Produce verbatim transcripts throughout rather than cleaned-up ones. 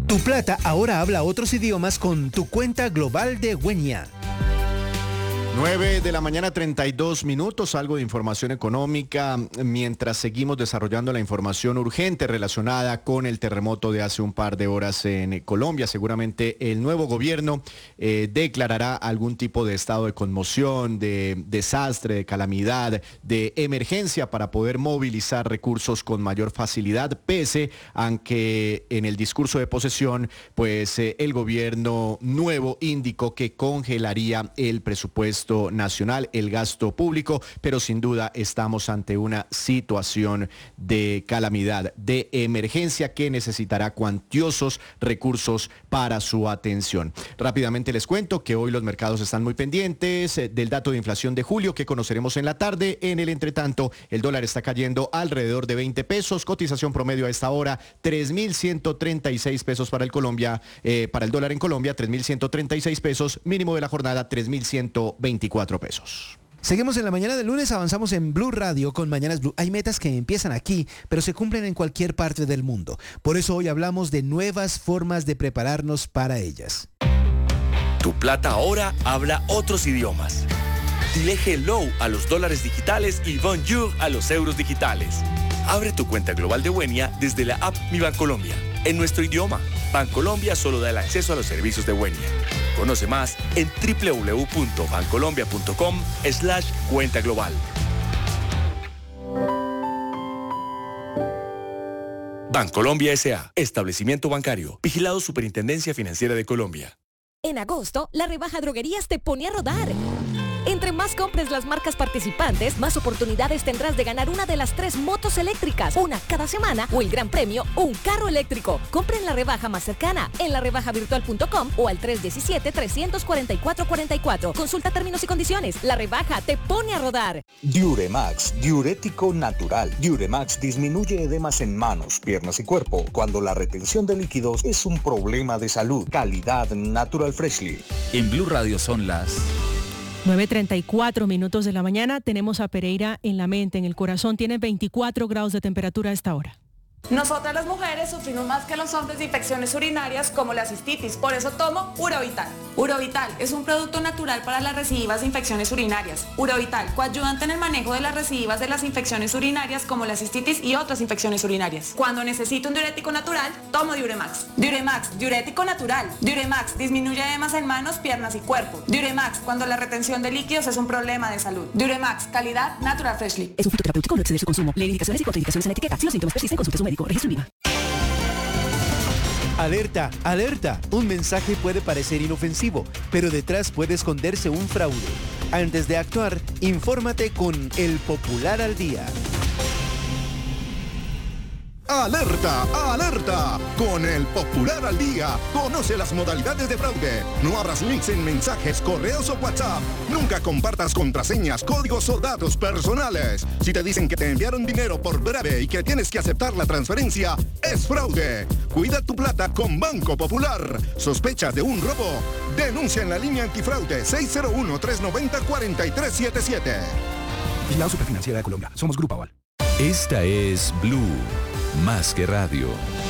Tu plata ahora habla otros idiomas con tu cuenta global de Wenia. nueve de la mañana, treinta y dos minutos, algo de información económica, mientras seguimos desarrollando la información urgente relacionada con el terremoto de hace un par de horas en Colombia. Seguramente el nuevo gobierno eh, declarará algún tipo de estado de conmoción, de desastre, de calamidad, de emergencia para poder movilizar recursos con mayor facilidad, pese a que en el discurso de posesión, pues eh, el gobierno nuevo indicó que congelaría el presupuesto nacional, el gasto público, pero sin duda estamos ante una situación de calamidad, de emergencia que necesitará cuantiosos recursos para su atención. Rápidamente les cuento que hoy los mercados están muy pendientes eh, del dato de inflación de julio que conoceremos en la tarde. En el entretanto, el dólar está cayendo alrededor de veinte pesos, cotización promedio a esta hora tres mil ciento treinta y seis pesos para el Colombia, eh, para el dólar en Colombia, tres mil ciento treinta y seis pesos, mínimo de la jornada tres mil ciento veinticuatro pesos. Seguimos en la mañana del lunes, avanzamos en Blue Radio con Mañanas Blue. Hay metas que empiezan aquí, pero se cumplen en cualquier parte del mundo. Por eso hoy hablamos de nuevas formas de prepararnos para ellas. Tu plata ahora habla otros idiomas. Dile hello a los dólares digitales y bonjour a los euros digitales. Abre tu cuenta global de Wenia desde la app Mi Bancolombia, en nuestro idioma. Bancolombia solo da el acceso a los servicios de Wenia. Conoce más en doble u doble u doble u punto bancolombia punto com slash cuenta global. Bancolombia S A, establecimiento bancario, vigilado Superintendencia Financiera de Colombia. En agosto, la rebaja Droguerías te pone a rodar. Entre más compres las marcas participantes, más oportunidades tendrás de ganar una de las tres motos eléctricas, una cada semana, o el gran premio, un carro eléctrico. Compra en la rebaja más cercana, en la rebaja virtual punto com o al tres uno siete, tres cuatro cuatro, cuatro cuatro. Consulta términos y condiciones. La rebaja te pone a rodar. Diuremax, diurético natural. Diuremax disminuye edemas en manos, piernas y cuerpo cuando la retención de líquidos es un problema de salud. Calidad Natural Freshly. En Blue Radio son las nueve treinta y cuatro minutos de la mañana. Tenemos a Pereira en la mente, en el corazón. Tiene veinticuatro grados de temperatura a esta hora. Nosotras las mujeres sufrimos más que los hombres de infecciones urinarias como la cistitis, por eso tomo Urovital. Urovital es un producto natural para las recidivas de infecciones urinarias. Urovital, coayudante en el manejo de las recidivas de las infecciones urinarias como la cistitis y otras infecciones urinarias. Cuando necesito un diurético natural, tomo Diuremax. Diuremax, diurético natural. Diuremax disminuye edemas en manos, piernas y cuerpo. Diuremax, cuando la retención de líquidos es un problema de salud. Diuremax, calidad Natural Freshly. Es un fitoterapéutico, no excede su consumo. Lee indicaciones y contraindicaciones en etiqueta. Si los síntomas persisten, consulte a su médico. Registro INVIMA. Alerta, alerta. Un mensaje puede parecer inofensivo, pero detrás puede esconderse un fraude. Antes de actuar, infórmate con El Popular al Día. ¡Alerta! ¡Alerta! Con El Popular al Día, conoce las modalidades de fraude. No abras links en mensajes, correos o WhatsApp. Nunca compartas contraseñas, códigos o datos personales. Si te dicen que te enviaron dinero por breve y que tienes que aceptar la transferencia, es fraude. Cuida tu plata con Banco Popular. ¿Sospechas de un robo? Denuncia en la línea antifraude seis cero uno, tres nueve cero, cuatro tres siete siete. Vigilado Superfinanciera de Colombia. Somos Grupo Aval. Esta es Blue. Más que radio.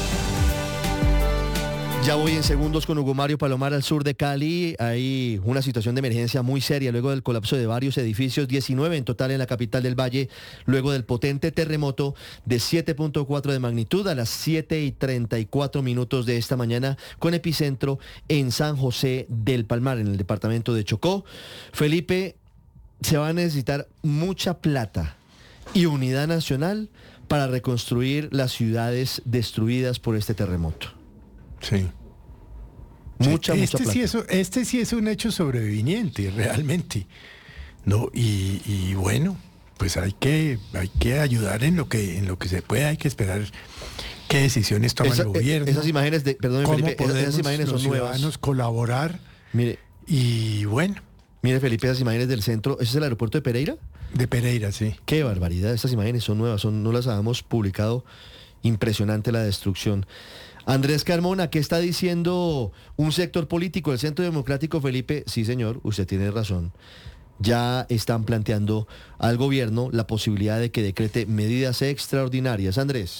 Ya voy en segundos con Hugo Mario Palomar al sur de Cali. Hay una situación de emergencia muy seria luego del colapso de varios edificios, diecinueve en total en la capital del Valle, luego del potente terremoto de siete punto cuatro de magnitud a las siete y treinta y cuatro minutos de esta mañana, con epicentro en San José del Palmar, en el departamento de Chocó. Felipe, se va a necesitar mucha plata y unidad nacional para reconstruir las ciudades destruidas por este terremoto. Sí. Mucha, sí, mucha este plata. Sí es, este sí es un hecho sobreviviente, realmente. No, y, y bueno, pues hay que, hay que ayudar en lo que, en lo que se pueda, hay que esperar qué decisiones toma Esa, el gobierno. Esas imágenes de, perdón, cómo Felipe, podemos esas imágenes los son nuevas. ciudadanos colaborar. Mire, y bueno. Mire, Felipe, esas imágenes del centro, ¿ese es el aeropuerto de Pereira? De Pereira, sí. Qué barbaridad, estas imágenes son nuevas, son, no las habíamos publicado. Impresionante la destrucción. Andrés Carmona, ¿qué está diciendo un sector político, el Centro Democrático, Felipe? Sí, señor, usted tiene razón. Ya están planteando al gobierno la posibilidad de que decrete medidas extraordinarias. Andrés.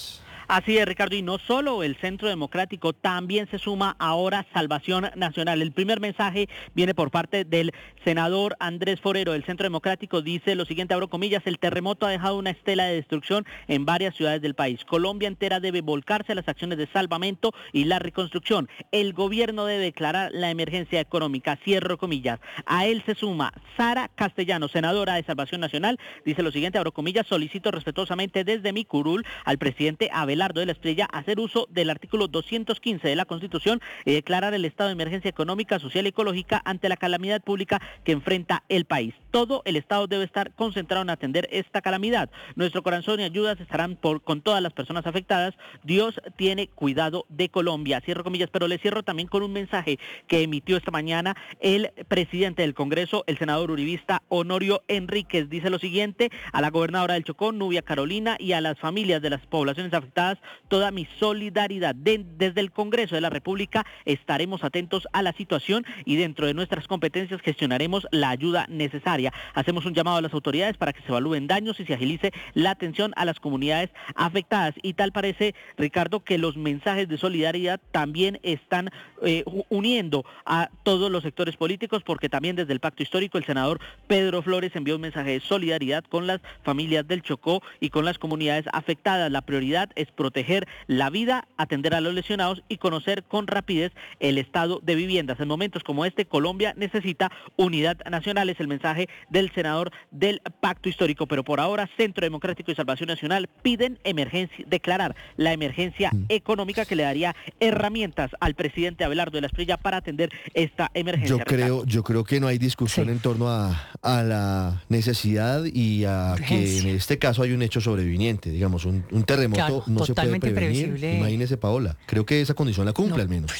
Así es, Ricardo, y no solo el Centro Democrático, también se suma ahora Salvación Nacional. El primer mensaje viene por parte del senador Andrés Forero del Centro Democrático. Dice lo siguiente, abro comillas: el terremoto ha dejado una estela de destrucción en varias ciudades del país. Colombia entera debe volcarse a las acciones de salvamento y la reconstrucción. El gobierno debe declarar la emergencia económica, cierro comillas. A él se suma Sara Castellano, senadora de Salvación Nacional. Dice lo siguiente, abro comillas: solicito respetuosamente desde mi curul al presidente Abelardo de la Espriella hacer uso del artículo doscientos quince de la Constitución y declarar el estado de emergencia económica, social y ecológica ante la calamidad pública que enfrenta el país. Todo el Estado debe estar concentrado en atender esta calamidad. Nuestro corazón y ayudas estarán por, con todas las personas afectadas. Dios tiene cuidado de Colombia. Cierro comillas, pero le cierro también con un mensaje que emitió esta mañana el presidente del Congreso, el senador uribista Honorio Enríquez. Dice lo siguiente: a la gobernadora del Chocó, Nubia Carolina, y a las familias de las poblaciones afectadas, toda mi solidaridad. De, desde el Congreso de la República estaremos atentos a la situación y dentro de nuestras competencias gestionaremos la ayuda necesaria. Hacemos un llamado a las autoridades para que se evalúen daños y se agilice la atención a las comunidades afectadas. Y tal parece, Ricardo, que los mensajes de solidaridad también están eh, uniendo a todos los sectores políticos, porque también desde el Pacto Histórico el senador Pedro Flores envió un mensaje de solidaridad con las familias del Chocó y con las comunidades afectadas. La prioridad es proteger la vida, atender a los lesionados y conocer con rapidez el estado de viviendas. En momentos como este, Colombia necesita unidad nacional, es el mensaje del senador del Pacto Histórico. Pero por ahora, Centro Democrático y Salvación Nacional piden emergencia, declarar la emergencia mm. económica que le daría herramientas al presidente Abelardo de la Espriella para atender esta emergencia. Yo creo, yo creo que no hay discusión sí. en torno a, a la necesidad y a urgencia. Que en este caso hay un hecho sobreviniente, digamos, un, un terremoto claro, no se puede prevenir. Imagínese, Paola, creo que esa condición la cumple no. al menos.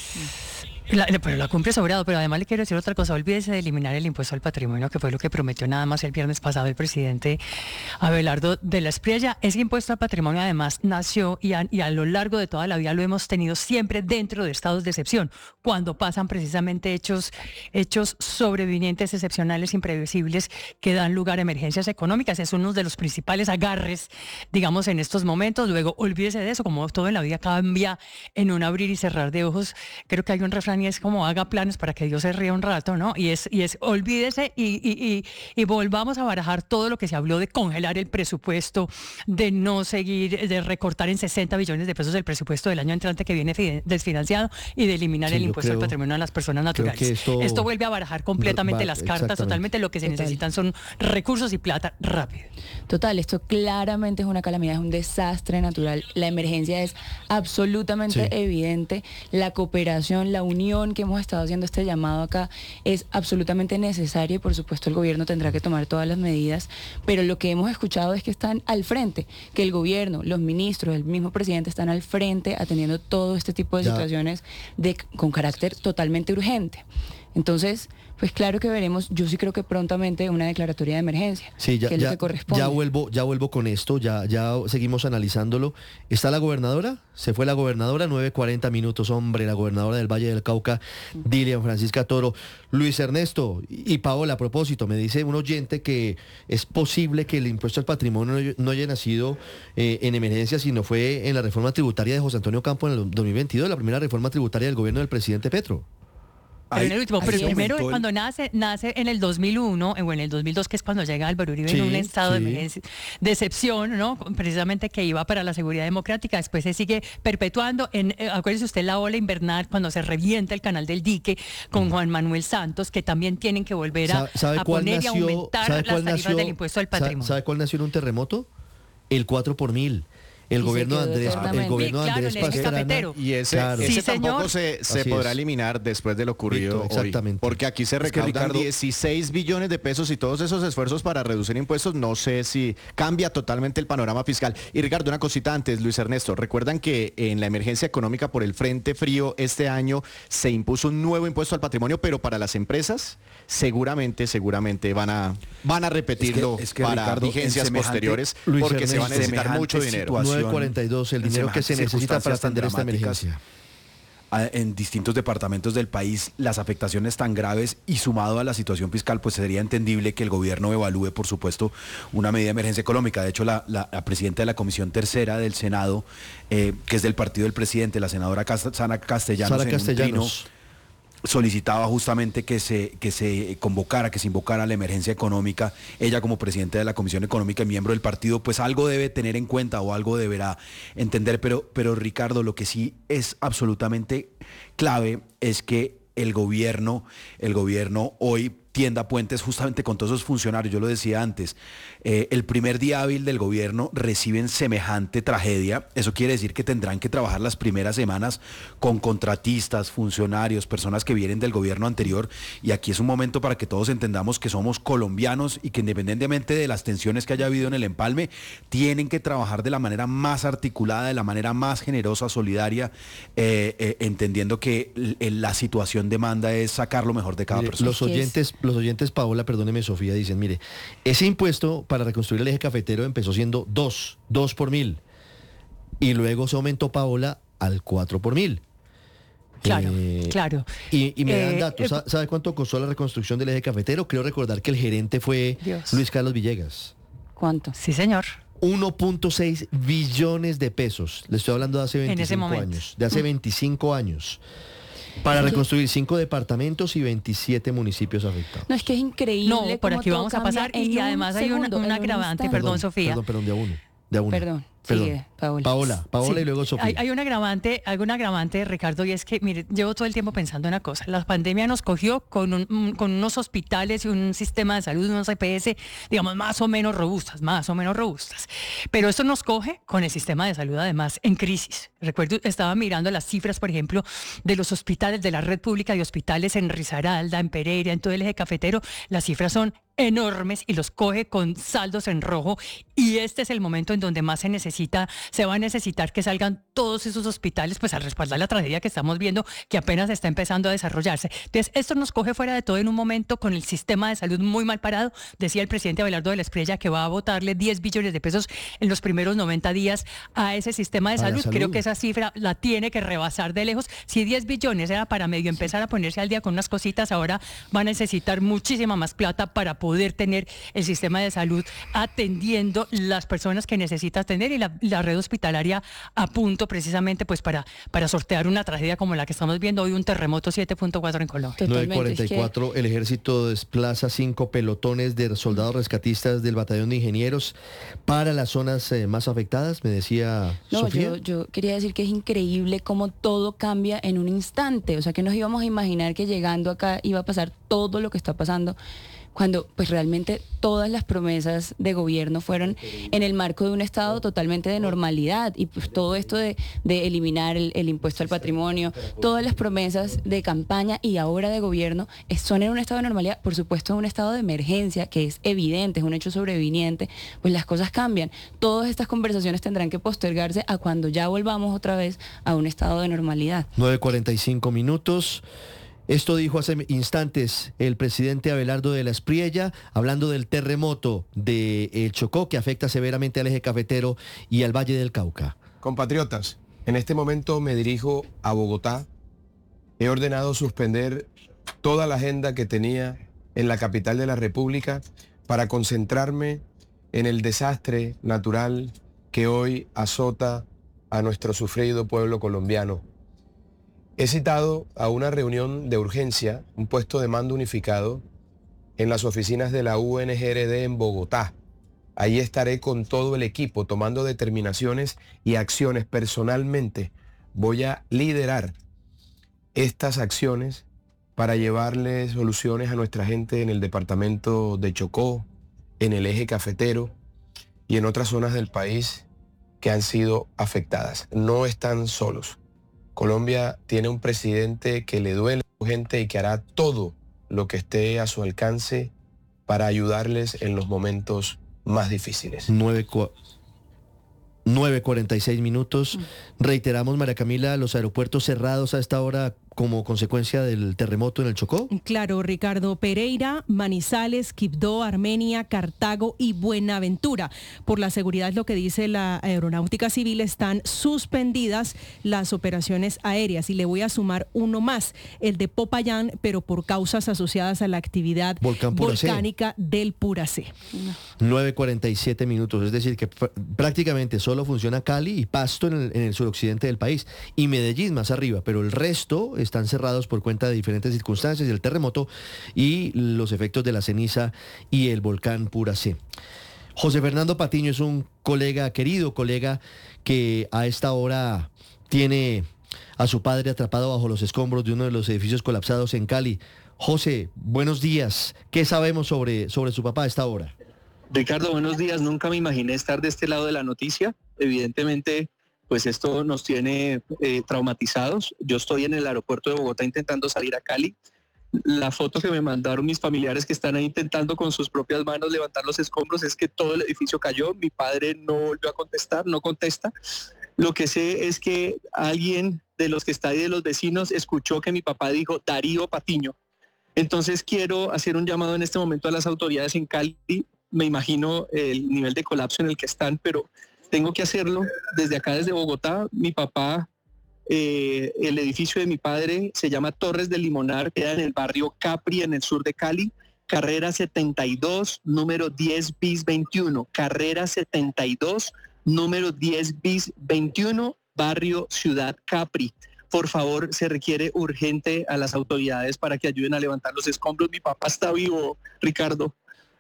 La, pero la cumple sobrado, pero además le quiero decir otra cosa: olvídese de eliminar el impuesto al patrimonio, que fue lo que prometió nada más el viernes pasado el presidente Abelardo de la Espriella. Ese impuesto al patrimonio además nació y a, y a lo largo de toda la vida lo hemos tenido siempre dentro de estados de excepción, cuando pasan precisamente hechos, hechos sobrevinientes, excepcionales, imprevisibles, que dan lugar a emergencias económicas. Es uno de los principales agarres, digamos, en estos momentos. Luego, olvídese de eso, como todo en la vida cambia en un abrir y cerrar de ojos. Creo que hay un refrán y es como: haga planes para que Dios se ría un rato, ¿no? Y es, y es olvídese y, y, y, y volvamos a barajar todo lo que se habló de congelar el presupuesto, de no seguir, de recortar en sesenta billones de pesos el presupuesto del año entrante que viene desfinanciado y de eliminar sí, el impuesto creo, al patrimonio a las personas naturales. Esto, esto vuelve a barajar completamente va, las cartas, totalmente lo que se Total. necesitan son recursos y plata rápido. Total, esto claramente es una calamidad, es un desastre natural. La emergencia es absolutamente sí. evidente. La cooperación, la unión que hemos estado haciendo, este llamado acá, es absolutamente necesaria y por supuesto el gobierno tendrá que tomar todas las medidas, pero lo que hemos escuchado es que están al frente, que el gobierno, los ministros, el mismo presidente están al frente atendiendo todo este tipo de ya. situaciones de, con carácter totalmente urgente. Entonces, pues claro que veremos, yo sí creo que prontamente una declaratoria de emergencia, sí, ya, que es ya, lo que corresponde. Ya vuelvo, ya vuelvo con esto, ya, ya seguimos analizándolo. ¿Está la gobernadora? Se fue la gobernadora, nueve cuarenta minutos, hombre, la gobernadora del Valle del Cauca, Dilian Francisca Toro. Luis Ernesto y Paola, a propósito, me dice un oyente que es posible que el impuesto al patrimonio no haya nacido eh, en emergencia, sino fue en la reforma tributaria de José Antonio Campo en el dos mil veintidós, la primera reforma tributaria del gobierno del presidente Petro. Pero en el último, pero primero el... cuando nace, nace en el dos mil uno, o en el dos mil dos, que es cuando llega Álvaro Uribe sí, en un estado sí. de, de excepción, ¿no? Precisamente que iba para la seguridad democrática, después se sigue perpetuando. En, eh, acuérdese usted la ola invernal, cuando se revienta el canal del dique con Juan Manuel Santos, que también tienen que volver a, a poner nació, y aumentar las tarifas nació, del impuesto al patrimonio. ¿Sabe cuál nació en un terremoto? El cuatro por mil. El gobierno, Andrés, el gobierno de Andrés Pastrana. Y ese, claro. ese sí, tampoco se, se podrá eliminar después de lo ocurrido Víctor, exactamente. Hoy. Porque aquí se recaudan es que Ricardo, dieciséis billones de pesos y todos esos esfuerzos para reducir impuestos, no sé si cambia totalmente el panorama fiscal. Y Ricardo, una cosita antes, Luis Ernesto, recuerdan que en la emergencia económica por el Frente Frío este año se impuso un nuevo impuesto al patrimonio, pero para las empresas seguramente, seguramente van a, van a repetirlo es que, es que, para Ricardo, vigencias posteriores Luis porque Ernesto, se va a necesitar mucho dinero. nueve cuarenta y dos, el dinero que se necesita para atender esta emergencia. a, en distintos departamentos del país las afectaciones tan graves y sumado a la situación fiscal, pues sería entendible que el gobierno evalúe, por supuesto, una medida de emergencia económica. De hecho, la, la, la presidenta de la Comisión Tercera del Senado, eh, que es del partido del presidente, la senadora Sara Castellanos, Sara Castellanos. solicitaba justamente que se, que se convocara, que se invocara la emergencia económica. Ella, como presidenta de la Comisión Económica y miembro del partido, pues algo debe tener en cuenta o algo deberá entender. Pero, pero Ricardo, lo que sí es absolutamente clave es que el gobierno, el gobierno hoy tienda puentes justamente con todos esos funcionarios. Yo lo decía antes, eh, el primer día hábil del gobierno reciben semejante tragedia. Eso quiere decir que tendrán que trabajar las primeras semanas con contratistas, funcionarios, personas que vienen del gobierno anterior. Y aquí es un momento para que todos entendamos que somos colombianos y que independientemente de las tensiones que haya habido en el empalme, tienen que trabajar de la manera más articulada, de la manera más generosa, solidaria, eh, eh, entendiendo que la situación demanda es sacar lo mejor de cada Mire, persona. Los oyentes... Los oyentes, Paola, perdóneme, Sofía, dicen, mire, ese impuesto para reconstruir el eje cafetero empezó siendo dos, dos por mil. Y luego se aumentó, Paola, al cuatro por mil. Claro, eh, claro. Y, y me dan Eh, datos. eh, ¿Sabe cuánto costó la reconstrucción del eje cafetero? Creo recordar que el gerente fue Dios. Luis Carlos Villegas. ¿Cuánto? Sí, señor. uno punto seis billones de pesos. Le estoy hablando de hace En ese veinticinco momento. años. De hace veinticinco años. Para reconstruir cinco departamentos y veintisiete municipios afectados. No, es que es increíble. No, por cómo aquí todo vamos a cambia pasar en y un además hay una, segundo, un en un agravante, instante. perdón, Sofía. Perdón, perdón, de a uno. De a uno. Perdón, Perdón. sigue, Paola. Paola, Paola Sí. y luego Sofía. Hay, hay un agravante, hay un agravante, Ricardo, y es que, mire, llevo todo el tiempo pensando una cosa. La pandemia nos cogió con, un- con unos hospitales y un sistema de salud, unos E P S, digamos, más o menos robustas, más o menos robustas. Pero esto nos coge con el sistema de salud, además, en crisis. Recuerdo, estaba mirando las cifras, por ejemplo, de los hospitales, de la red pública de hospitales en Risaralda, en Pereira, en todo el eje cafetero. Las cifras son enormes y los coge con saldos en rojo, y este es el momento en donde más se necesita, se va a necesitar que salgan todos esos hospitales pues a respaldar la tragedia que estamos viendo, que apenas está empezando a desarrollarse. Entonces esto nos coge fuera de todo en un momento con el sistema de salud muy mal parado. Decía el presidente Abelardo de la Espriella que va a botarle diez billones de pesos en los primeros noventa días a ese sistema de A la salud. salud. Creo que esa cifra la tiene que rebasar de lejos. Si diez billones era para medio empezar a ponerse al día con unas cositas, ahora van a necesitar muchísima más plata para poder tener el sistema de salud atendiendo las personas que necesita atender y la, la red hospitalaria a punto precisamente pues para, para sortear una tragedia como la que estamos viendo hoy, un terremoto siete punto cuatro en Colombia. nueve cuarenta y cuatro, el ejército desplaza cinco pelotones de soldados rescatistas del batallón de ingenieros para las zonas eh, más afectadas, me decía No, Sofía. yo, yo quería decir que es increíble cómo todo cambia en un instante. O sea, que nos íbamos a imaginar que llegando acá iba a pasar todo lo que está pasando, cuando pues realmente todas las promesas de gobierno fueron en el marco de un estado totalmente de normalidad, y pues todo esto de, de eliminar el, el impuesto al patrimonio, todas las promesas de campaña y ahora de gobierno es- son en un estado de normalidad, por supuesto en un estado de emergencia que es evidente, es un hecho sobreviniente, pues las cosas cambian. Todas estas conversaciones tendrán que postergarse a cuando ya volvamos otra vez a un estado de normalidad. nueve cuarenta y cinco minutos. Esto dijo hace instantes el presidente Abelardo de la Espriella, hablando del terremoto de El Chocó, que afecta severamente al eje cafetero y al Valle del Cauca. Compatriotas, en este momento me dirijo a Bogotá. He ordenado suspender toda la agenda que tenía en la capital de la República para concentrarme en el desastre natural que hoy azota a nuestro sufrido pueblo colombiano. He citado a una reunión de urgencia, un puesto de mando unificado, en las oficinas de la U N G R D en Bogotá. Ahí estaré con todo el equipo tomando determinaciones y acciones. Personalmente voy a liderar estas acciones para llevarle soluciones a nuestra gente en el departamento de Chocó, en el eje cafetero y en otras zonas del país que han sido afectadas. No están solos. Colombia tiene un presidente que le duele a su gente y que hará todo lo que esté a su alcance para ayudarles en los momentos más difíciles. nueve cuarenta y seis minutos. Reiteramos, María Camila, los aeropuertos cerrados a esta hora como consecuencia del terremoto en el Chocó? Claro, Ricardo. Pereira, Manizales, Quibdó, Armenia, Cartago y Buenaventura. Por la seguridad, lo que dice la Aeronáutica Civil, están suspendidas las operaciones aéreas. Y le voy a sumar uno más, el de Popayán, pero por causas asociadas a la actividad Volcán volcánica del Puracé. nueve cuarenta y siete minutos, es decir, que pr- prácticamente solo funciona Cali y Pasto en el, en el suroccidente del país y Medellín más arriba, pero el resto están cerrados por cuenta de diferentes circunstancias, el terremoto y los efectos de la ceniza y el volcán Puracé. José Fernando Patiño es un colega, querido colega, que a esta hora tiene a su padre atrapado bajo los escombros de uno de los edificios colapsados en Cali. José, buenos días. ¿Qué sabemos sobre, sobre su papá a esta hora? Ricardo, buenos días. Nunca me imaginé estar de este lado de la noticia. Evidentemente, pues esto nos tiene eh, traumatizados. Yo estoy en el aeropuerto de Bogotá intentando salir a Cali. La foto que me mandaron mis familiares que están ahí intentando con sus propias manos levantar los escombros es que todo el edificio cayó. Mi padre no volvió a contestar, no contesta. Lo que sé es que alguien de los que está ahí, de los vecinos, escuchó que mi papá dijo Darío Patiño. Entonces quiero hacer un llamado en este momento a las autoridades en Cali. Me imagino el nivel de colapso en el que están, pero tengo que hacerlo desde acá, desde Bogotá. Mi papá, eh, el edificio de mi padre se llama Torres del Limonar, queda en el barrio Capri, en el sur de Cali, carrera setenta y dos, número diez bis veintiuno, carrera setenta y dos, número diez bis veintiuno, barrio Ciudad Capri. Por favor, se requiere urgente a las autoridades para que ayuden a levantar los escombros. Mi papá está vivo, Ricardo.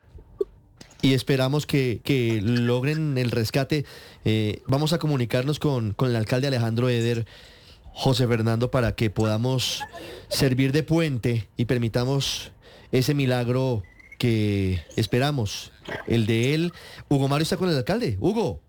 Y esperamos que, que logren el rescate. Eh, vamos a comunicarnos con, con el alcalde Alejandro Eder, José Fernando, para que podamos servir de puente y permitamos ese milagro que esperamos, el de él. Hugo Mario está con el alcalde. Hugo.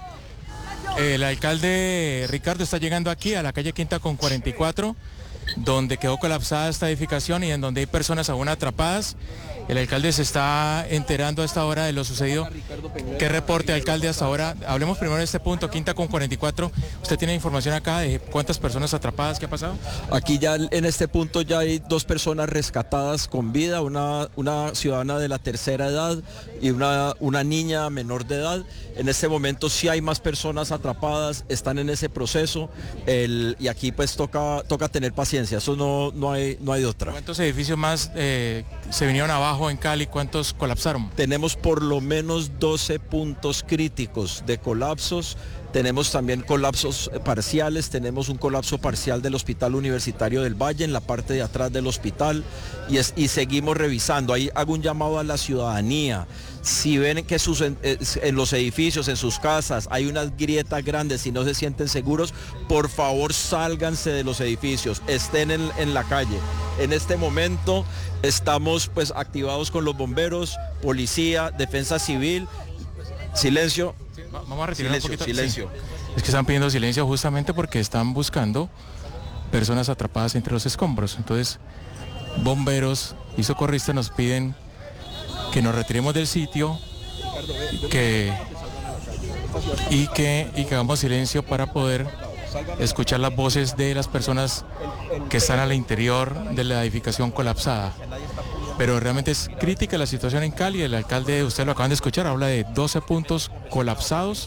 El alcalde Ricardo está llegando aquí a la calle Quinta con cuarenta y cuatro, donde quedó colapsada esta edificación y en donde hay personas aún atrapadas. El alcalde se está enterando a esta hora de lo sucedido. ¿Qué reporte, alcalde, hasta ahora? Hablemos primero de este punto, Quinta con cuarenta y cuatro. ¿Usted tiene información acá de cuántas personas atrapadas? ¿Qué ha pasado? Aquí ya en este punto ya hay dos personas rescatadas con vida, una, una ciudadana de la tercera edad y una, una niña menor de edad. En este momento sí hay más personas atrapadas, están en ese proceso el, y aquí pues toca, toca tener paciencia, eso no, no, hay, no hay de otra. ¿Cuántos edificios más eh, se vinieron abajo en Cali? ¿Cuántos colapsaron? Tenemos por lo menos doce puntos críticos de colapsos. Tenemos también colapsos parciales, tenemos un colapso parcial del Hospital Universitario del Valle en la parte de atrás del hospital y, es, y seguimos revisando. Ahí hago un llamado a la ciudadanía. Si ven que sus, en, en los edificios, en sus casas, hay unas grietas grandes y no se sienten seguros, por favor sálganse de los edificios, estén en, en la calle. En este momento estamos pues activados con los bomberos, policía, defensa civil. Silencio. Vamos a retirar silencio, un poquito. Silencio. Sí. Es que están pidiendo silencio justamente porque están buscando personas atrapadas entre los escombros. Entonces, bomberos y socorristas nos piden que nos retiremos del sitio que, y, que, y que hagamos silencio para poder escuchar las voces de las personas que están al interior de la edificación colapsada. Pero realmente es crítica la situación en Cali. El alcalde, ustedes lo acaban de escuchar, habla de doce puntos colapsados.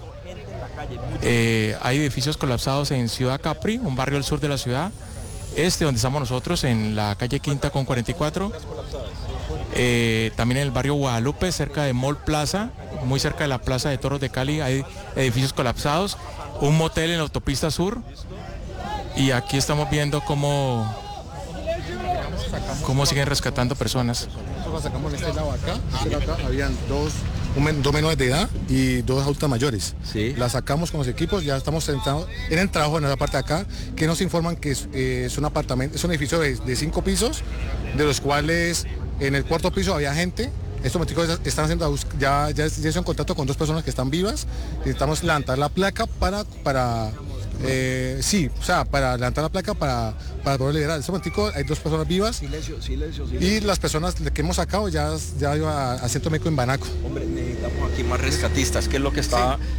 Eh, hay edificios colapsados en Ciudad Capri, un barrio al sur de la ciudad. Este, donde estamos nosotros, en la calle Quinta con cuarenta y cuatro. Eh, también en el barrio Guadalupe, cerca de Mall Plaza, muy cerca de la Plaza de Toros de Cali, hay edificios colapsados. Un motel en la autopista sur. Y aquí estamos viendo cómo... ¿Cómo siguen rescatando personas? Nosotros sacamos de este lado acá, de este lado acá, habían dos, un men, dos menores de edad y dos adultas mayores. Sí. Las sacamos con los equipos, ya estamos sentados en el trabajo en esa parte de acá, que nos informan que es, eh, es un apartamento, es un edificio de, de cinco pisos, de los cuales en el cuarto piso había gente. Estos momentos están haciendo, ya, ya, ya hizo en contacto con dos personas que están vivas. Necesitamos levantar la placa para, para eh, sí, o sea, para levantar la placa para, para poder liberar. En este momento hay dos personas vivas. Silencio, silencio, silencio. Y las personas que hemos sacado ya, ya iba a centro médico en Banaco. Hombre, necesitamos aquí más rescatistas, que es lo que está... Sí.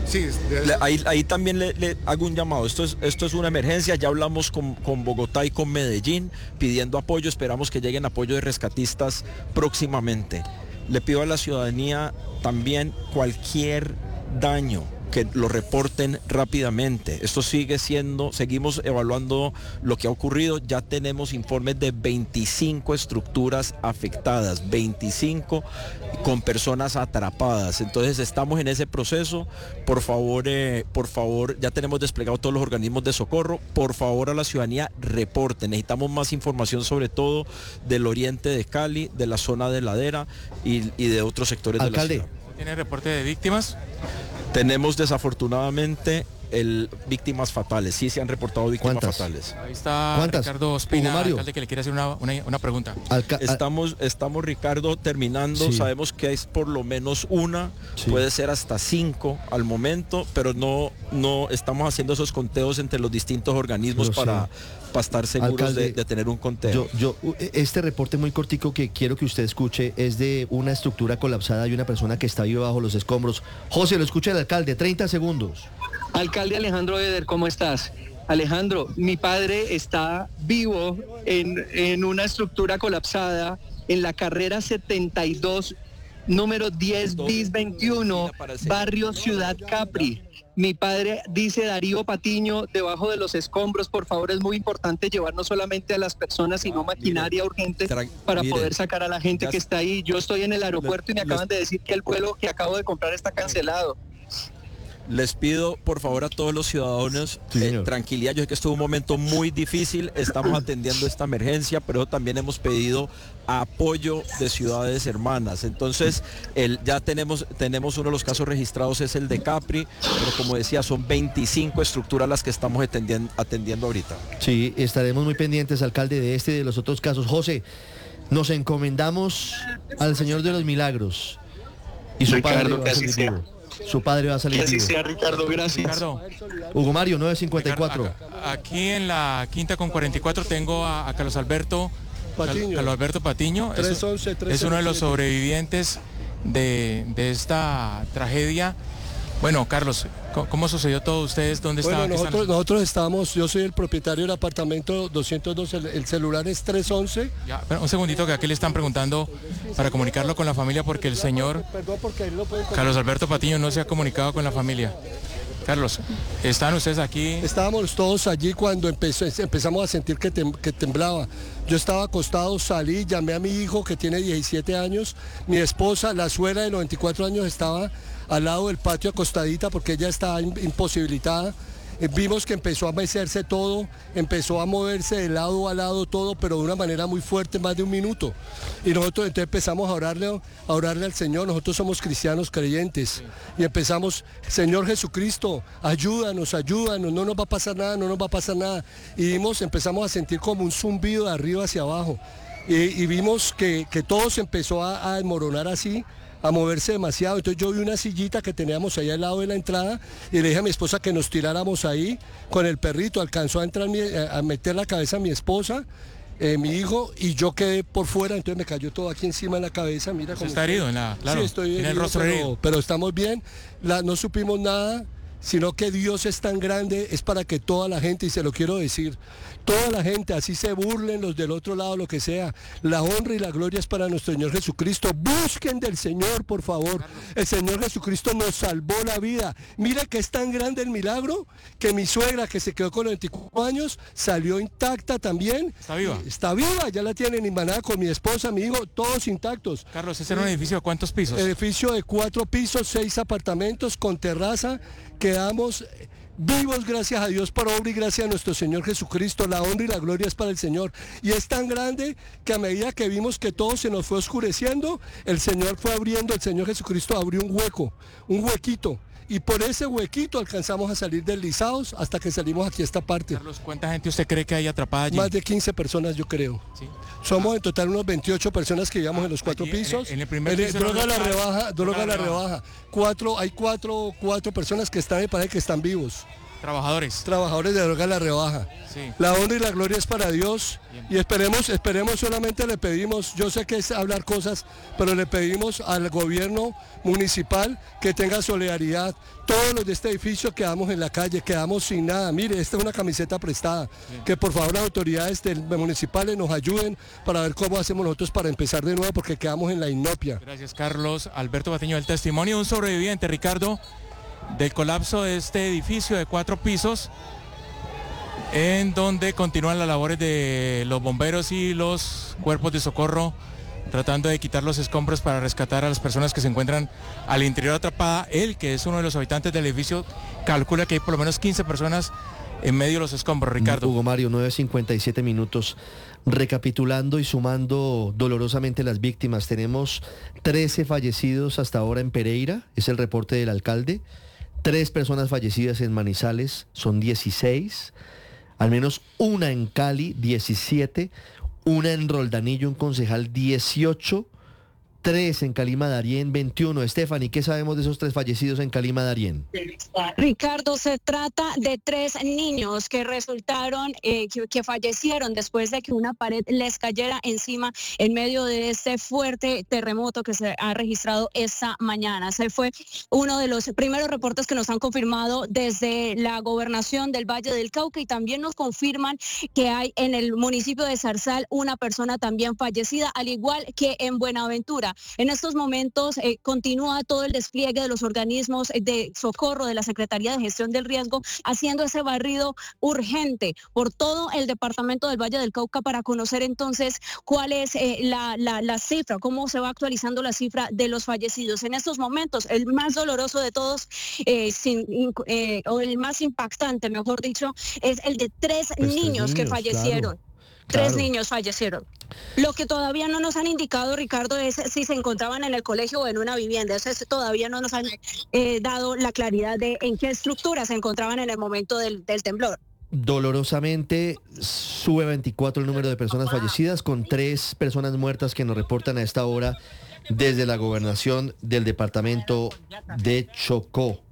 Sí, le, ahí, ahí también le, le hago un llamado. Esto es, esto es una emergencia. Ya hablamos con, con Bogotá y con Medellín pidiendo apoyo. Esperamos que lleguen apoyo de rescatistas próximamente. Le pido a la ciudadanía también cualquier daño que lo reporten rápidamente. Esto sigue siendo, seguimos evaluando lo que ha ocurrido. Ya tenemos informes de veinticinco estructuras afectadas, veinticinco con personas atrapadas. Entonces estamos en ese proceso. Por favor, eh, por favor, ya tenemos desplegado todos los organismos de socorro. Por favor, a la ciudadanía reporten. Necesitamos más información, sobre todo del oriente de Cali, de la zona de Ladera y, y de otros sectores Alcalde. de la ciudad. ¿Tiene reporte de víctimas? Tenemos desafortunadamente el, víctimas fatales. Sí se han reportado víctimas ¿Cuántas? fatales. Ahí está ¿Cuántas? Ricardo Ospina, Mario. alcalde, que le quiere hacer una, una, una pregunta. Alca estamos, estamos, Ricardo, terminando. Sí. Sabemos que es por lo menos una, Sí. puede ser hasta cinco al momento, pero no, no estamos haciendo esos conteos entre los distintos organismos Lo para, para estar seguros Alcalde, de, de tener un conteo. Yo, yo, este reporte muy cortico que quiero que usted escuche es de una estructura colapsada y una persona que está viva bajo los escombros. José, lo escucha el alcalde, treinta segundos. Alcalde Alejandro Eder, ¿cómo estás? Alejandro, mi padre está vivo en, en una estructura colapsada en la carrera setenta y dos, número diez bis veintiuno, barrio Ciudad Capri. Mi padre, dice Darío Patiño, debajo de los escombros. Por favor, es muy importante llevar no solamente a las personas, sino maquinaria urgente para mire, poder sacar a la gente ya- que está ahí. Yo estoy en el aeropuerto y me les- acaban de decir que el vuelo que acabo de comprar está cancelado. Les pido por favor a todos los ciudadanos eh, tranquilidad. Yo sé que esto es un momento muy difícil, estamos atendiendo esta emergencia, pero también hemos pedido apoyo de ciudades hermanas. Entonces, el, ya tenemos, tenemos uno de los casos registrados, es el de Capri, pero como decía, son veinticinco estructuras las que estamos atendiendo, atendiendo ahorita. Sí, estaremos muy pendientes, alcalde, de este y de los otros casos. José, nos encomendamos al Señor de los Milagros y su Ricardo, padre va a que así salir sea. vivo. Su padre va a salir Que así vivo. sea, Ricardo, gracias. Ricardo, Hugo Mario, nueve cincuenta y cuatro. Ricardo, acá- aquí en la quinta con cuarenta y cuatro tengo a, a Carlos Alberto Patiño. Carlos Alberto Patiño. Es, trescientos once, es uno de los trescientos once. sobrevivientes de, de esta tragedia. Bueno, Carlos, ¿cómo, cómo sucedió todo? ¿Ustedes dónde Bueno, estaban? ¿Qué nosotros, están? nosotros estamos, yo soy el propietario del apartamento doscientos dos, el, el celular es trescientos once. Ya, pero un segundito, que aquí le están preguntando para comunicarlo con la familia, porque el señor Perdón, porque él no puede... Carlos Alberto Patiño no se ha comunicado con la familia. Carlos, ¿están ustedes aquí? Estábamos todos allí cuando empezó, empezamos a sentir que, tem- que temblaba. Yo estaba acostado, salí, llamé a mi hijo que tiene diecisiete años, mi esposa, la suegra de noventa y cuatro años, estaba al lado del patio acostadita porque ella estaba in- imposibilitada. Eh, Vimos que empezó a mecerse todo, empezó a moverse de lado a lado todo, pero de una manera muy fuerte, más de un minuto. Y nosotros entonces empezamos a orarle, a orarle al Señor. Nosotros somos cristianos creyentes. Y empezamos, Señor Jesucristo, ayúdanos, ayúdanos, no nos va a pasar nada, no nos va a pasar nada. Y vimos, empezamos a sentir como un zumbido de arriba hacia abajo. Y, y vimos que, que todo se empezó a, a desmoronar así, a moverse demasiado. Entonces yo vi una sillita que teníamos ahí al lado de la entrada y le dije a mi esposa que nos tiráramos ahí con el perrito. Alcanzó a entrar mi- a meter la cabeza a mi esposa, eh, mi hijo, y yo quedé por fuera, entonces me cayó todo aquí encima de la cabeza. Mira ¿Usted cómo está estoy. herido en la- claro, Sí, estoy tiene el herido, rostro pero, herido? pero estamos bien. La- no supimos nada, sino que Dios es tan grande, es para que toda la gente, y se lo quiero decir, toda la gente, así se burlen los del otro lado, lo que sea, la honra y la gloria es para nuestro Señor Jesucristo. Busquen del Señor, por favor. El Señor Jesucristo nos salvó la vida. Mira que es tan grande el milagro que mi suegra, que se quedó con veinticuatro años, salió intacta también. ¿Está viva? Está viva, ya la tienen hermanada con mi esposa, mi hijo, todos intactos. Carlos, ¿ese era un edificio de cuántos pisos? Edificio de cuatro pisos, seis apartamentos con terraza. Quedamos vivos, gracias a Dios por obra y gracias a nuestro Señor Jesucristo. La honra y la gloria es para el Señor. Y es tan grande que a medida que vimos que todo se nos fue oscureciendo, el Señor fue abriendo, el Señor Jesucristo abrió un hueco, un huequito. Y por ese huequito alcanzamos a salir deslizados hasta que salimos aquí a esta parte. Carlos, ¿cuánta gente usted cree que hay atrapada allí? Más de quince personas, yo creo. Sí. Somos en total unos veintiocho personas que vivíamos en los cuatro Allí, en- pisos. en el primer En piso droga no la está- rebaja, droga droga la la rebaja. rebaja. Cuatro, hay cuatro, cuatro personas que están, me parece que están vivos. Trabajadores. Trabajadores de droga la rebaja. Sí. La honra y la gloria es para Dios. Bien. Y esperemos, esperemos solamente le pedimos, yo sé que es hablar cosas, pero le pedimos al gobierno municipal que tenga solidaridad. Todos los de este edificio quedamos en la calle, quedamos sin nada. Mire, esta es una camiseta prestada. Bien. Que por favor las autoridades del, municipales nos ayuden para ver cómo hacemos nosotros para empezar de nuevo, porque quedamos en la inopia. Gracias, Carlos. Alberto Patiño, el testimonio de un sobreviviente, Ricardo, del colapso de este edificio de cuatro pisos, en donde continúan las labores de los bomberos y los cuerpos de socorro tratando de quitar los escombros para rescatar a las personas que se encuentran al interior atrapada. Él, que es uno de los habitantes del edificio, calcula que hay por lo menos quince personas en medio de los escombros. Ricardo. Hugo Mario, nueve cincuenta y siete minutos. Recapitulando y sumando dolorosamente las víctimas, tenemos trece fallecidos hasta ahora en Pereira, es el reporte del alcalde. Tres personas fallecidas en Manizales, son dieciséis. Al menos una en Cali, diecisiete. Una en Roldanillo, un concejal, dieciocho. Tres en Calima Darién, veintiuno. Stephanie, ¿qué sabemos de esos tres fallecidos en Calima Darién? Ricardo, se trata de tres niños que resultaron, eh, que, que fallecieron después de que una pared les cayera encima en medio de este fuerte terremoto que se ha registrado esta mañana. Ese fue uno de los primeros reportes que nos han confirmado desde la gobernación del Valle del Cauca, y también nos confirman que hay en el municipio de Zarzal una persona también fallecida, al igual que en Buenaventura. En estos momentos eh, continúa todo el despliegue de los organismos de socorro de la Secretaría de Gestión del Riesgo, haciendo ese barrido urgente por todo el departamento del Valle del Cauca para conocer entonces cuál es eh, la, la, la cifra, cómo se va actualizando la cifra de los fallecidos. En estos momentos, el más doloroso de todos, eh, sin, eh, o el más impactante, mejor dicho, es el de tres pues niños, niños que fallecieron. Claro. Tres claro. niños fallecieron. Lo que todavía no nos han indicado, Ricardo, es si se encontraban en el colegio o en una vivienda. Eso es, todavía no nos han eh, dado la claridad de en qué estructura se encontraban en el momento del, del temblor. Dolorosamente sube veinticuatro el número de personas fallecidas, con tres personas muertas que nos reportan a esta hora desde la gobernación del departamento de Chocó.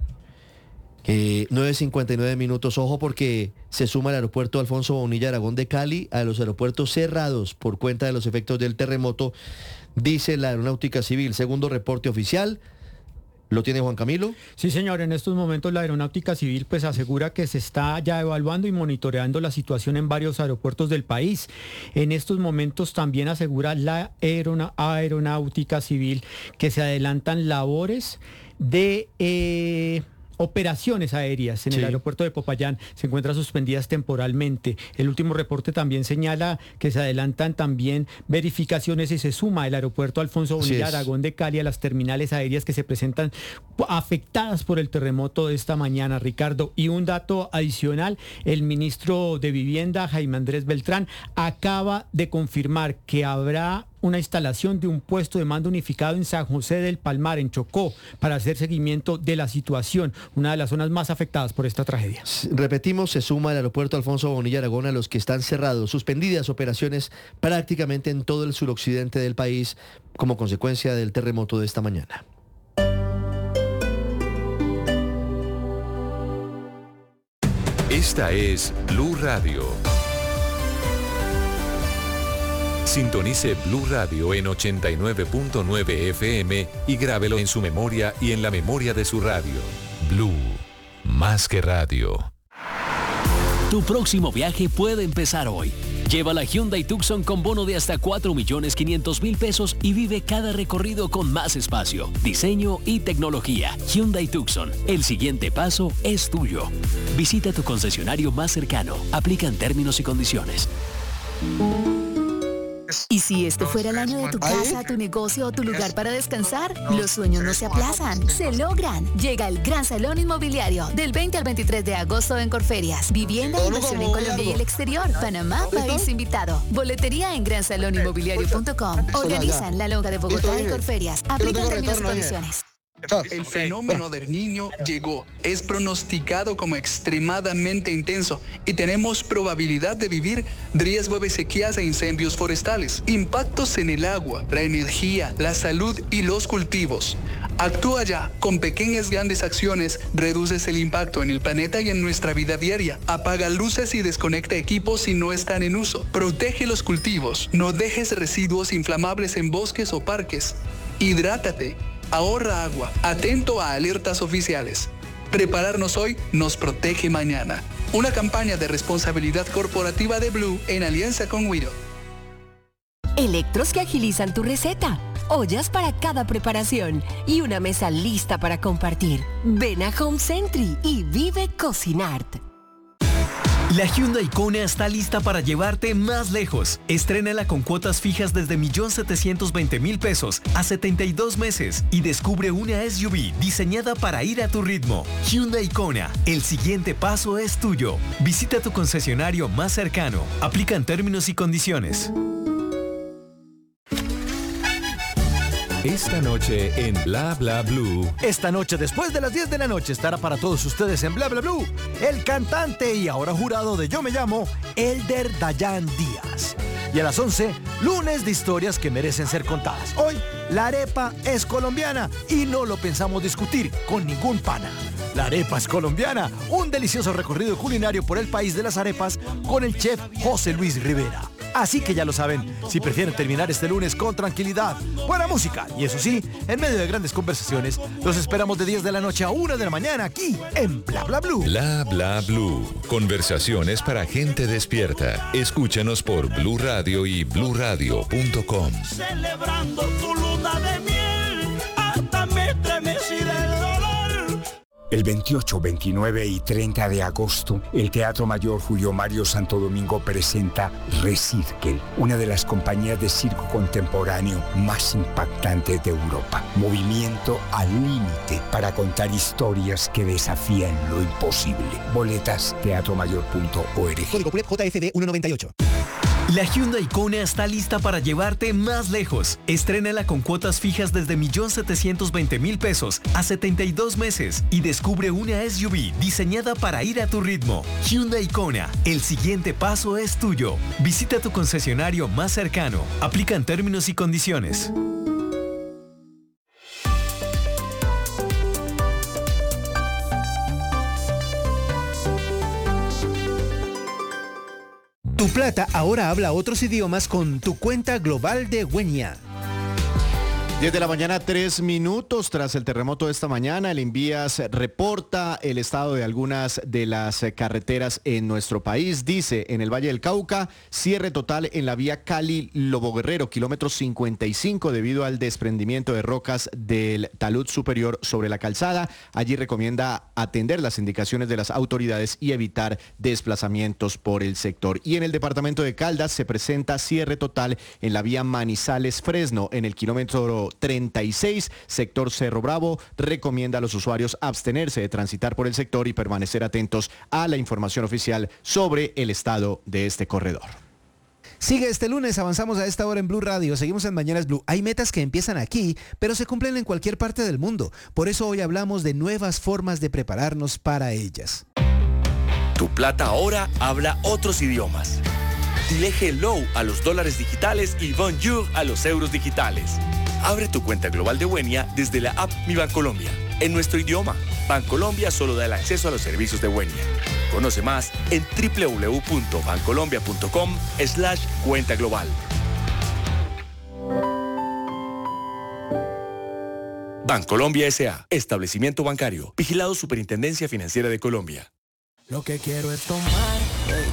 Eh, nueve cincuenta y nueve minutos, ojo porque se suma el aeropuerto Alfonso Bonilla Aragón de Cali a los aeropuertos cerrados por cuenta de los efectos del terremoto, dice la Aeronáutica Civil. Segundo reporte oficial, ¿lo tiene Juan Camilo? Sí, señor, en estos momentos la Aeronáutica Civil pues asegura que se está ya evaluando y monitoreando la situación en varios aeropuertos del país. En estos momentos también asegura la Aerona- Aeronáutica Civil que se adelantan labores de... Eh, operaciones aéreas en sí. El aeropuerto de Popayán se encuentran suspendidas temporalmente. El último reporte también señala que se adelantan también verificaciones y se suma el aeropuerto Alfonso Bonilla Aragón de Cali a las terminales aéreas que se presentan afectadas por el terremoto de esta mañana, Ricardo. Y un dato adicional, el ministro de Vivienda, Jaime Andrés Beltrán, acaba de confirmar que habrá una instalación de un puesto de mando unificado en San José del Palmar, en Chocó, para hacer seguimiento de la situación, una de las zonas más afectadas por esta tragedia. Repetimos, se suma el aeropuerto Alfonso Bonilla Aragón a los que están cerrados, suspendidas operaciones prácticamente en todo el suroccidente del país como consecuencia del terremoto de esta mañana. Esta es Blue Radio. Sintonice Blue Radio en ochenta y nueve punto nueve F M y grábelo en su memoria y en la memoria de su radio. Blue, más que radio. Tu próximo viaje puede empezar hoy. Lleva la Hyundai Tucson con bono de hasta cuatro millones quinientos mil pesos y vive cada recorrido con más espacio, diseño y tecnología. Hyundai Tucson, el siguiente paso es tuyo. Visita tu concesionario más cercano. Aplican términos y condiciones. ¿Y si este fuera el año de tu casa, tu negocio o tu lugar para descansar? Los sueños no se aplazan, se logran. Llega el Gran Salón Inmobiliario del veinte al veintitrés de agosto en Corferias. Vivienda e inversión en Colombia y el exterior. Panamá, país invitado. Boletería en gran salón inmobiliario punto com. Organizan La Longa de Bogotá y Corferias. Aplican términos y condiciones. El fenómeno del Niño llegó, es pronosticado como extremadamente intenso y tenemos probabilidad de vivir riesgo de sequías e incendios forestales, impactos en el agua, la energía, la salud y los cultivos. Actúa ya, con pequeñas grandes acciones reduces el impacto en el planeta y en nuestra vida diaria. Apaga luces y desconecta equipos si no están en uso. Protege los cultivos, no dejes residuos inflamables en bosques o parques. Hidrátate. Ahorra agua, atento a alertas oficiales. Prepararnos hoy nos protege mañana. Una campaña de responsabilidad corporativa de Blue en alianza con Wido. Electros que agilizan tu receta, ollas para cada preparación y una mesa lista para compartir. Ven a Home Sentry y vive Cocinart. La Hyundai Kona está lista para llevarte más lejos. Estrénala con cuotas fijas desde un millón setecientos veinte mil pesos a setenta y dos meses y descubre una S U V diseñada para ir a tu ritmo. Hyundai Kona, el siguiente paso es tuyo. Visita tu concesionario más cercano. Aplican términos y condiciones. Esta noche en Bla Bla Blue. Esta noche, después de las diez de la noche, estará para todos ustedes en Bla Bla Blue el cantante y ahora jurado de Yo Me Llamo, Elder Dayan Díaz. Y a las once, lunes de historias que merecen ser contadas. Hoy, la arepa es colombiana y no lo pensamos discutir con ningún pana. La arepa es colombiana, un delicioso recorrido culinario por el país de las arepas con el chef José Luis Rivera. Así que ya lo saben, si prefieren terminar este lunes con tranquilidad, buena música y eso sí, en medio de grandes conversaciones, los esperamos de diez de la noche a una de la mañana aquí en Bla Bla Blue. Bla Bla Blue. Conversaciones para gente despierta. Escúchanos por Blue Radio y blue radio punto com. Celebrando tu luna de miel, hasta me estremecí del dolor. El veintiocho, veintinueve y treinta de agosto, el Teatro Mayor Julio Mario Santo Domingo presenta Recirkel, una de las compañías de circo contemporáneo más impactantes de Europa. Movimiento al límite para contar historias que desafían lo imposible. Boletas, teatro mayor punto org. Código P U L E P J F D ciento noventa y ocho. La Hyundai Kona está lista para llevarte más lejos. Estrénala con cuotas fijas desde un millón setecientos veinte mil pesos a setenta y dos meses y descubre una S U V diseñada para ir a tu ritmo. Hyundai Kona, el siguiente paso es tuyo. Visita tu concesionario más cercano. Aplican términos y condiciones. Tu plata ahora habla otros idiomas con tu cuenta global de Wenia. diez de la mañana, tres minutos. Tras el terremoto de esta mañana, el Invías reporta el estado de algunas de las carreteras en nuestro país. Dice, en el Valle del Cauca, cierre total en la vía Cali-Lobo Guerrero, kilómetro cincuenta y cinco, debido al desprendimiento de rocas del talud superior sobre la calzada. Allí recomienda atender las indicaciones de las autoridades y evitar desplazamientos por el sector. Y en el departamento de Caldas se presenta cierre total en la vía Manizales-Fresno, en el kilómetro treinta y seis, sector Cerro Bravo. Recomienda a los usuarios abstenerse de transitar por el sector y permanecer atentos a la información oficial sobre el estado de este corredor. Sigue este lunes, avanzamos a esta hora en Blue Radio, seguimos en Mañanas Blue. Hay metas que empiezan aquí, pero se cumplen en cualquier parte del mundo. Por eso hoy hablamos de nuevas formas de prepararnos para ellas. Tu plata ahora habla otros idiomas. Dile hello a los dólares digitales y bonjour a los euros digitales. Abre tu cuenta global de Wenia desde la app Mi Bancolombia, en nuestro idioma. Bancolombia solo da el acceso a los servicios de Wenia. Conoce más en doble u doble u doble u punto bancolombia punto com slash cuenta global. Bancolombia S A, establecimiento bancario, vigilado Superintendencia Financiera de Colombia. Lo que quiero es tomar